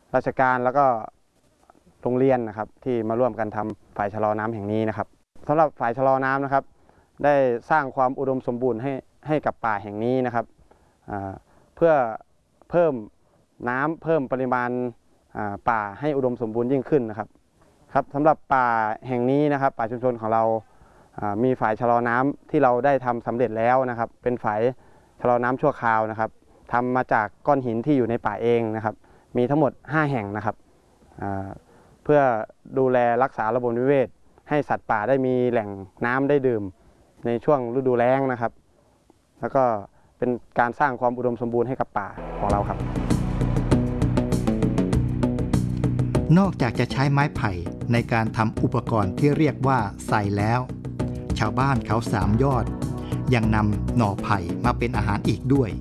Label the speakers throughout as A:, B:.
A: ราชการแล้วก็โรงเรียนนะครับที่มาร่วมกันทำฝ่ายชะลอน้ำแห่งนี้นะครับสำหรับฝ่ายชะลอน้ำนะครับได้สร้างความอุดมสมบูรณ์ให้กับป่าแห่งนี้นะครับเพื่อเพิ่มน้ำเพิ่มปริมาณป่าให้อุดมสมบูรณ์ยิ่งขึ้นนะครับสำหรับป่าแห่งนี้นะครับป่าชุมชนของเรามีฝ่ายชะลอน้ำที่เราได้ทำสำเร็จแล้วนะครับเป็นฝ่ายชะลอน้ำชั่วคราวนะครับทำมาจากก้อนหินที่อยู่ในป่าเองนะครับมีทั้งหมด5แห่งนะครับเพื่อดูแลรักษาระบบนิเวศให้สัตว์ป่าได้มีแหล่งน้ำได้ดื่มในช่วงฤดูแล้งนะครับแล้วก็เป็นการสร้างความอุดมสมบูรณ์ให้กับป่าของเราครับ
B: นอกจากจะใช้ไม้ไผ่ในการทำอุปกรณ์ที่เรียกว่าไซแล้วชาวบ้านเขา3 ยอดยังนำหน่อไผ่มาเป็นอาหารอีกด้วย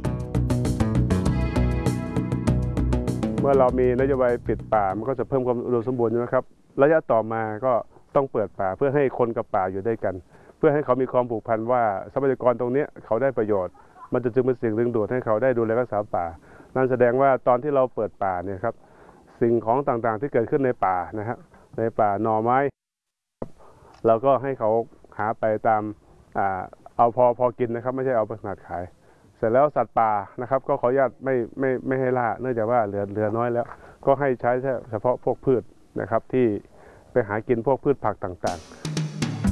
C: เมื่อเรามีนโยบายปิดป่ามันก็จะเพิ่มความอุดมสมบูรณ์นะครับระยะต่อมาก็ต้องเปิดป่าเพื่อให้คนกับป่าอยู่ด้วยกันเพื่อให้เขามีความผูกพันว่าทรัพยากรตรงนี้เขาได้ประโยชน์มันจะจึงเป็นสิ่งดึงดูดให้เขาได้ดูแลรักษาป่านั่นแสดงว่าตอนที่เราเปิดป่าเนี่ยครับสิ่งของต่างๆที่เกิดขึ้นในป่านะครับในป่าหน่อไม้เราก็ให้เขาหาไปตามเอาพอกินนะครับไม่ใช่เอาไปขนาดขายเสร็จแล้วสัตว์ป่านะครับก็ขออนุญาตไม่ให้ล่าเนื่องจากว่าเหลือน้อยแล้วก็ให้ใช้เฉพาะพวกพืชนะครับที่ไปหากินพวกพืชผักต่างๆ